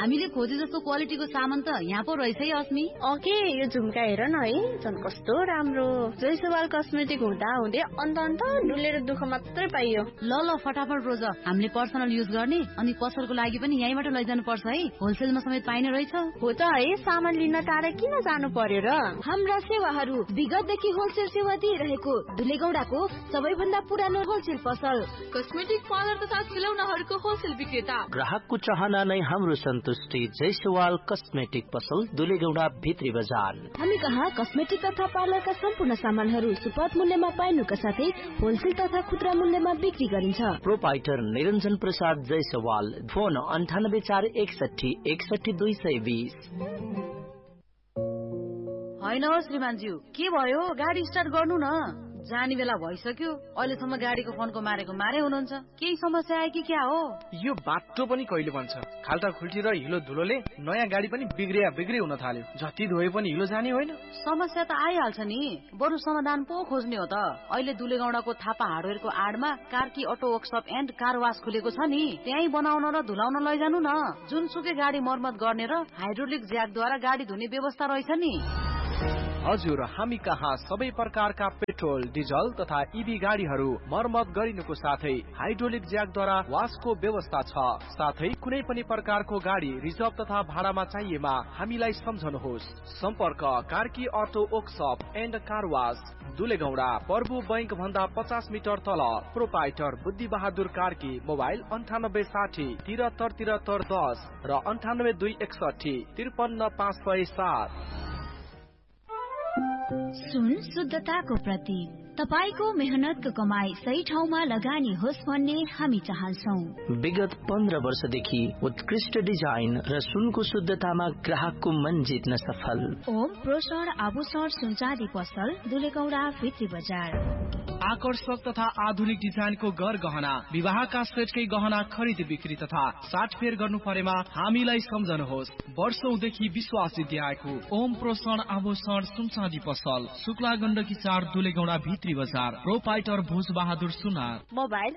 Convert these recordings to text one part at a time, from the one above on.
हामीले खोजे जस्तो क्वालिटीको सामान त यहाँ पो रहेछ है अस्मी। ओके, यो झुम्का हेर न है, झन् कस्तो राम्रो। जयसवाल कस्मेटिक हुँदा हुँदै अन्त डुलेर दुःख मात्रै पाइयो। ल फटाफट रोज, हामीले पर्सनल युज गर्ने अनि पसलको लागि पनि यहीँबाट लैजानु पर्छ है, होलसेलमा समेत पाइने रहेछ। हो त है, सामान लिन टाढा किन जानु पर्यो र। हाम्रा सेवाहरू विगतदेखि होलसेल सेवा दिइरहेको दुलेगौडाको सबैभन्दा पुरानो होलसेल पसल, कस्मेटिक पार्लर तथा खेलौनाहरूको होलसेल विक्रेता। ग्राहकको चाहना नै हाम्रो सन्तुष्टि। जयसवाल कस्मेटिक पसल, दुलेगौडा भित्री बजार। हामी कहाँ कस्मेटिक तथा पार्लरका सम्पूर्ण सामानहरू सुपथ मूल्यमा पाइनुका साथै होलसेल तथा खुद्रा मूल्यमा बिक्री गरिन्छ। प्रोपाइटर निरञ्जन प्रसाद जयसवाल, फोन 9841 61 220। होइन श्रीमानज्यू, के भयो? गाडी स्टार्ट गर्नु न, जाने बेला भइसक्यो। अहिलेसम्म गाडीको फोनको मारेको मारे हुनुहुन्छ। केही समस्या आयो कि क्या हो? यो बाटो पनि कहिले बन्छ? खाल्टा खुल्टी र हिलो धुलोले नयाँ गाडी पनि बिग्रे हुन थाल्यो। जति धोए पनि हिलो जाने होइन। समस्या त आइहाल्छ नि, बरु समाधान पो खोज्ने हो त। अहिले दुलेगौडाको Thapa हार्डवेयरको आडमा Karki auto workshop and car वास खुलेको छ नि, त्यही बनाउन र धुलाउन लैजानु न। जुनसुकै गाडी मर्मत गर्ने र हाइड्रोलिक ज्याकद्वारा गाडी धुने व्यवस्था रहेछ नि। हजुर, हामी कहाँ सबै प्रकारका पेट्रोल, डिजल तथा ईभी गाडीहरू मर्मत गरिनुको साथै हाइड्रोलिक ज्याकद्वारा वासको व्यवस्था छ। साथै कुनै पनि प्रकारको गाडी रिजर्भ तथा भाडामा चाहिएमा हामीलाई सम्झनुहोस्। सम्पर्क Karki auto workshop and car वास, दुलेगौडा, प्रभु बैंक भन्दा 50 मिटर तल। प्रोपाइटर बुद्धि बहादुर कार्की। मोबाइल 9860 73 73 10 र 9821 53 507। सुन शुद्धताको प्रतीक, तपाईको मेहनतको कमाई सही ठाउँमा लगानी होस् भन्ने हामी चाहन्छौँ। विगत 15 वर्षदेखि उत्कृष्ट डिजाइन र सुनको शुद्धतामा ग्राहकको मन जित्न सफल। ओम प्रोषण आभूषण सुनचाँदी पसल, दुलेगौडा भित्री बजार। आकर्षक तथा आधुनिक डिजाइनको गर गहना, विवाहका सेटकै गहना खरिद बिक्री तथा साटफेर गर्नु परेमा हामीलाई सम्झनुहोस्। वर्षौंदेखि विश्वास जित्याएको ओम प्रोषण आभूषण सुनचाँदी पसल, शुक्ला गण्डकी 4 दुलेगौडा भित्री बजार। प्रोपाइटर भोज बहादुर सुनार। मोबाइल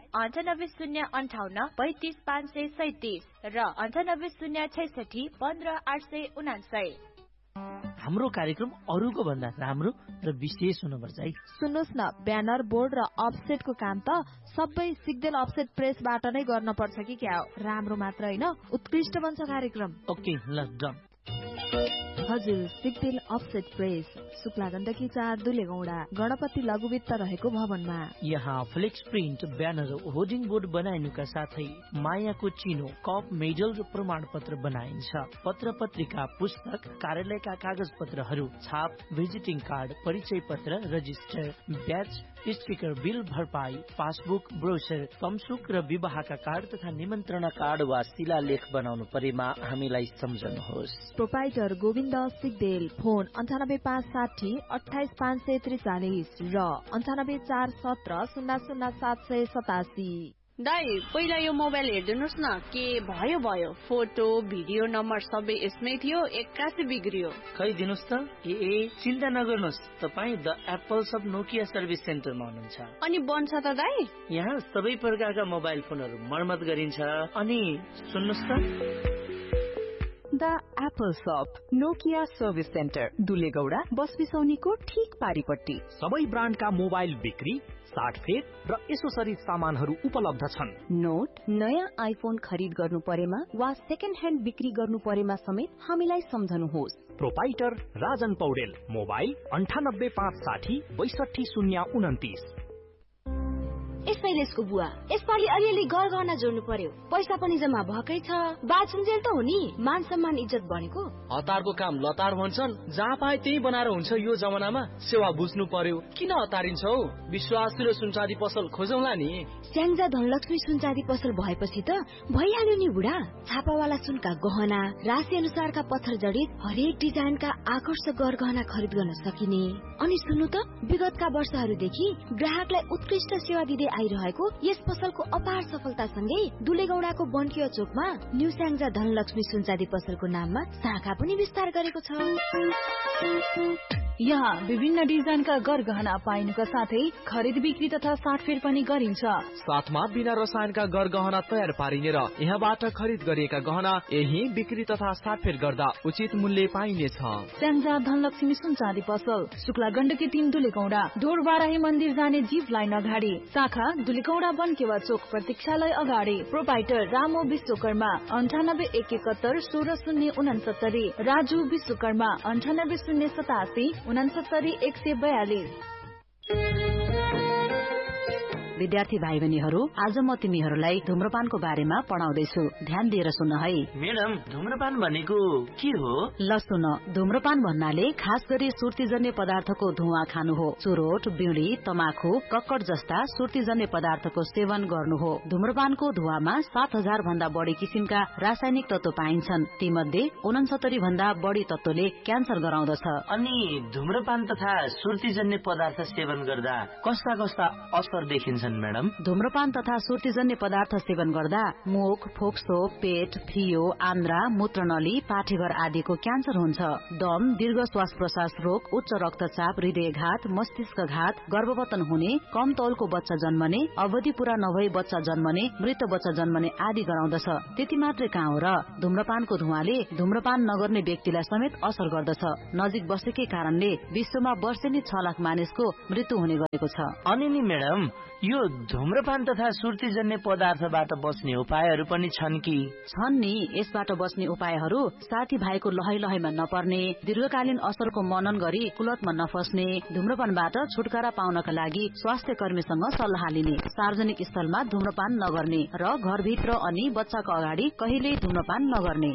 9808 35 537 र 9806 15 879। हाम्रो कार्यक्रम अरूको भन्दा राम्रो र विशेष हुनुपर्छ है। सुन्नुहोस् न, ब्यानर, बोर्ड र अफसेटको काम त सबै सिग्देल अफसेट प्रेसबाट नै गर्न पर्छ कि क्या हो? राम्रो मात्र होइन, उत्कृष्ट बन्छ कार्यक्रम। ओके, ल डन। हजुर, सिग्देल अफसेट प्रेस, शुक्ला गण्डकी 4 दुलेगौडा, गणपति लघुवित्त रहेको भवनमा। यहाँ flex print, banner, hoarding board बनाइनुका साथै मायाको चिनो, कप, मेडल र प्रमाण पत्र बनाइन्छ। पत्र पत्रिका, पुस्तक, कार्यालयका कागज पत्रहरू, छाप, भिजिटिङ कार्ड, परिचय पत्र, रजिस्टर, ब्याच, स्टिकर, बिल भरपाई, पासबुक, ब्रोशर, कमसुक र विवाहका कार्ड तथा निमन्त्रणा कार्ड वा शिलालेख बनाउनु परेमा हामीलाई सम्झनुहोस्। प्रोपाइटर गोविन्द सिग्देल, फोन 98560 28 543 र 99417 00787। दाइ, पहिला यो मोबाइल हेरिदिनुहोस् न, के भयो? फोटो भिडियो नम्बर सबै यसमै थियो, 81 बिग्रियो। खै दिनुहोस् त। चिन्ता नगर्नुहोस्, तपाईँ the Apple sub Nokia service सेन्टरमा हुनुहुन्छ। अनि बन्छ त दाइ? यहाँ सबै प्रकारका मोबाइल फोनहरू मर्मत गरिन्छ। अनि सुन्नुहोस् त, द एप्पल शप नोकिया सर्भिस सेन्टर, दुलेगौडा, बस बिसौनीको ठीक पारिपट्टि। सबै ब्रान्डका मोबाइल बिक्री, साटफेर र एसोसरिज सामानहरू उपलब्ध छन्। नोट, नयाँ आइफोन खरिद गर्नु परेमा वा सेकेन्ड ह्यान्ड बिक्री गर्नु परेमा समेत हामीलाई सम्झनुहोस्। Proprietor Rajan Paudel, mobile 98560 62 029। शैलेशको बुवा, यसपालि अलिअलि गहना जोड्नु पर्यो, पैसा पनि जम्मा भएकै छ। बाछुन्जेल त हो नि, मान सम्मान इज्जत बढेको। हतारको काम लतार भन्छन्, जहाँ पाए त्यही बनाएर हुन्छ। यो जमानामा सेवा बुझ्नु पर्यो, किन हतारिन्छौ? विश्वासिलो सुनचाँदी पसल खोजौला नि। स्याङ्जा धनलक्ष्मी सुनचाँदी पसल भएपछि त भइहाल्यो नि बुढा। छापावाला सुनका गहना, राशि अनुसारका पत्थर जडित हरेक डिजाइनका आकर्षक गहना खरिद गर्न सकिने। अनि सुन्नु त, विगतका वर्षहरूदेखि ग्राहकलाई उत्कृष्ट सेवा दिँदै आइरहेको यस पसलको अपार सफलतासँगै दुलेगौडाको बन्किया चोकमा न्यू स्याङ्जा धनलक्ष्मी सुनचाँदी पसलको नाममा शाखा पनि विस्तार गरेको छ। यहाँ विभिन्न डिजाइनका गरगहना पाइनुका साथै खरिद बिक्री तथा साटफेर पनि गरिन्छ। साथमा बिना रसायनका गरगहना तयार पारिने र यहाँबाट खरिद गरिएका गहना यही बिक्री तथा साटफेर गर्दा उचित मूल्य पाइनेछ। स्याङ्जा धनलक्ष्मी सुन चाँदी पसल, शुक्ला गण्डकी 3 दुलेगौडा, ढोरबाराही मन्दिर जाने जीप लाइन अगाडि, शाखा दुलेगौडा बनकेवा चोक प्रतीक्षालय अगाडि। प्रोपाइटर रामो विश्वकर्मा 98 71 16 069, राजु विश्वकर्मा 98 087 69 142। विद्यार्थी भाइ बहिनीहरू, आज म तिमीहरूलाई धूम्रपानको बारेमा पढाउँदैछु। ध्यान दिएर सुन है। म्याडम, धूम्रपान भनेको के हो? ल सुन, धूम्रपान भन्नाले खास गरी सुर्तीजन्य पदार्थको धुवा खानु हो। चुरोट, बिँडी, तमाखु, कक्कड जस्ता सुर्तीजन्य पदार्थको सेवन गर्नु हो। धूम्रपानको धुवामा 7000 भन्दा बढी किसिमका रासायनिक तत्व पाइन्छन्। तीमध्ये 69 भन्दा बढी तत्वले क्यान्सर गराउँदछ। अनि धूम्रपान तथा सुर्तीजन्य पदार्थ सेवन गर्दा कस्ता कस्ता असर देखिन्छ मैडम? धूम्रपान तथा सुर्तीजन्य पदार्थ सेवन गर्दा मुख, फोक्सो, पेट, फियो, आन्द्रा, मूत्रनली, पाठेघर आदिको क्यान्सर हुन्छ। दम, दीर्घ श्वास प्रश्वास रोग, उच्च रक्तचाप, हृदयघात, मस्तिष्कघात, गर्भपतन हुने, कम तौलको बच्चा जन्मने, अवधि पूरा नभई बच्चा जन्मने, मृत बच्चा जन्मने आदि गराउँदछ। त्यति मात्रै कहाँ हो र, धूम्रपानको धुवाले धूम्रपान नगर्ने व्यक्तिलाई समेत असर गर्दछ। नजिक बसेकै कारणले विश्वमा वर्षेनी 6 लाख मानिसको मृत्यु हुने गरेको छ। अनि नि म्याडम, यो धूम्रपान तथा सुर्तीजन्य पदार्थबाट बच्ने उपायहरू पनि छन् कि? छन् नि। यसबाट बच्ने उपायहरू साथी भाइको लहै लहैमा नपर्ने, दीर्घकालीन असरको मनन गरी कुलतमा नफस्ने, धूम्रपानबाट छुटकारा पाउनका लागि स्वास्थ्य कर्मीसँग सल्लाह लिने, सार्वजनिक स्थलमा धूम्रपान नगर्ने र घरभित्र अनि बच्चाको अगाडि कहिल्यै धूम्रपान नगर्ने।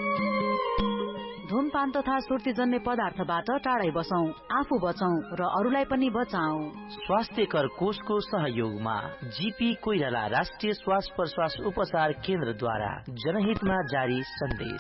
धूमपान तथा सुर्तीजन्य पदार्थबाट टाढै बसौं, आफू बचौं र अरूलाई पनि बचाऊ। स्वास्थ्यकर कोषको सहयोगमा जीपी कोइराला राष्ट्रिय श्वास प्रश्वास उपचार केन्द्रद्वारा जनहितमा जारी सन्देश।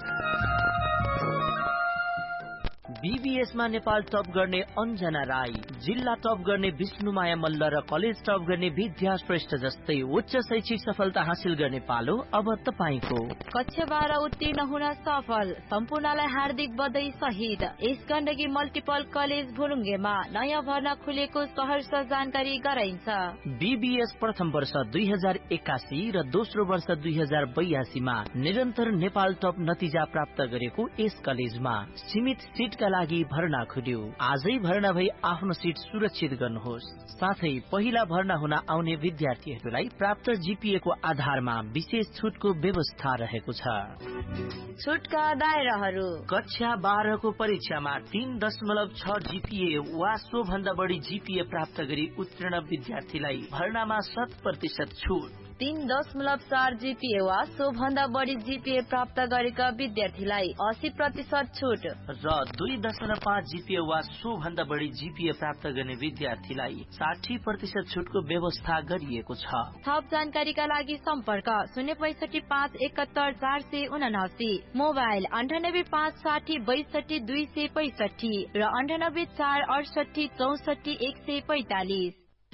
बीबीएसमा नेपाल टप गर्ने अन्जना राई, जिल्ला टप गर्ने विष्णुमाया मल्ल र कलेज टप गर्ने विद्या श्रेष्ठ जस्तै उच्च शैक्षिक सफलता हासिल गर्ने पालो अब तपाईको। कक्षा 12 उत्तीर्ण हुन सफल सम्पूर्णलाई हार्दिक बधाई सहित यस गण्डकी मल्टिपल कलेज भुलुङ्गेमा नयाँ भर्ना खुलेको सहर्ष जानकारी गराइन्छ। बीबीएस प्रथम वर्ष 2081 र दोस्रो वर्ष 2082 मा निरन्तर नेपाल टप नतिजा प्राप्त गरेको यस कलेजमा सीमित सीटका लागि भर्ना खुल्यो। आजै भर्ना भई आफ्नो सीट सुरक्षित गर्नुहोस्। साथै पहिला भर्ना हुन आउने विद्यार्थीहरूलाई प्राप्त जीपीए को आधारमा विशेष छुटको व्यवस्था रहेको छ। छुटका दायराहरू: कक्षा 12 को परीक्षामा 3.6 जीपीए वा सो भन्दा बढी जीपीए प्राप्त गरी उत्तीर्ण विद्यार्थीलाई भर्नामा 100% छुट। 3.4 जीपीए वा सो भन्दा बढी जीपीए प्राप्त गरेका विद्यार्थीलाई 80% छुट र 2.5 जीपीए वा सो भन्दा बढी जीपीए प्राप्त गर्ने विद्यार्थीलाई 60% छुटको व्यवस्था गरिएको छ। थप जानकारीका लागि सम्पर्क 065 571 479, मोबाइल 98 560 62 265 र 98 468 64 145।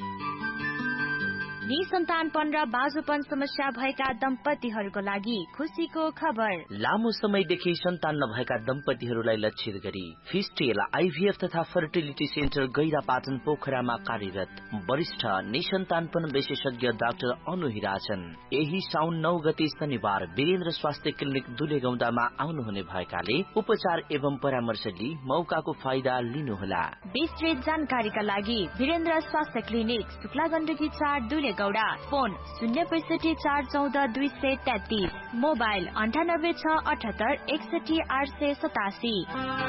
निसन्तानपन र बाजुपन समस्या भएका दम्पतिहरूको लागि खुसीको खबर। लामो समयदेखि सन्तान नभएका दम्पतिहरूलाई लक्षित गरी फिस्टेल आइभीएफ तथा फर्टिलिटी सेन्टर गैरापाटन पोखरामा कार्यरत वरिष्ठ निसन्तानपन विशेषज्ञ डाक्टर अनु हिराजन यही साउन 9 गते शनिबार वीरेन्द्र स्वास्थ्य क्लिनिक दुलेगौडामा आउनुहुने भएकाले उपचार एवं परामर्श लिई मौकाको फाइदा लिनुहोला। विस्तृत जानकारीका लागि वीरेन्द्र स्वास्थ्य clinic Shukla Gandaki 4 दुलेगौडा, phone 065 414 233, mobile 98 678 61 887।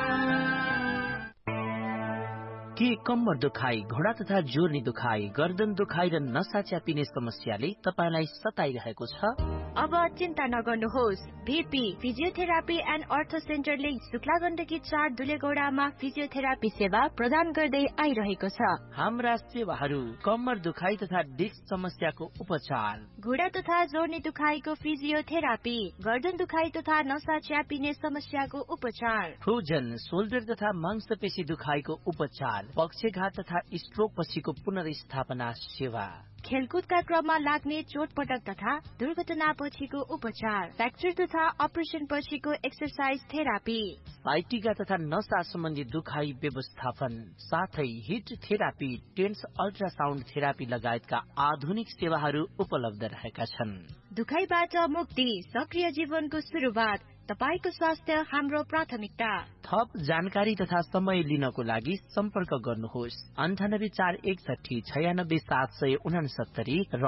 के कम्मर दुखाइ, घोडा तथा जोर्नी दुखाइ, गर्दन दुखाइ र नसा च्यापिने समस्याले तपाईलाई सताइरहेको छ? अब चिन्ता नगर्नुहोस्। भीपी फिजियोथेरापी एन्ड अर्थो सेन्टरले शुक्ला गण्डकी 4 दुलेगौडामा फिजियोथेरापी सेवा प्रदान गर्दै आइरहेको छ। हाम्रा सेवाहरू कम्मर दुखाइ तथा डिस्क समस्याको उपचार, घोडा तथा जोर्नी दुखाइको फिजियोथेरापी, गर्दन दुखाइ तथा नसा च्यापिने समस्याको उपचार, फ्रोजन शोल्डर तथा मांसपेशी दुखाइको उपचार, पक्षघात तथा स्ट्रोक पछिको पुनर्स्थापना सेवा, खेलकुदका क्रममा लाग्ने चोटपटक तथा दुर्घटनापछिको उपचार, फ्र्याक्चर तथा अपरेसन पछिको एक्सरसाइज थेरापी, साइटिका तथा नसा सम्बन्धी दुखाइ व्यवस्थापन, साथै hit therapy, tense ultrasound therapy लगायतका आधुनिक सेवाहरू उपलब्ध रहेका छन्। दुखाइबाट मुक्ति, सक्रिय जीवनको सुरुवात, तपाईको स्वास्थ्य हाम्रो प्राथमिकता। थप जानकारी तथा समय लिनको लागि सम्पर्क गर्नुहोस् 9841696769 र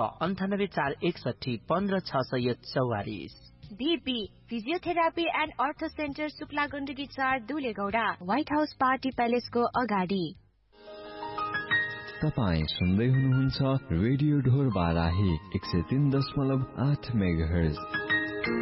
9841156644। बीपी फिजियोथेरापी एन्ड अर्थो centre Shukla Gandaki 4 दुलेगौडा, white house party प्यालेसको अगाडि। तपाईं सुन्दै हुनुहुन्छ रेडियो ढोर बाराही 103.8 मेगाहर्ज।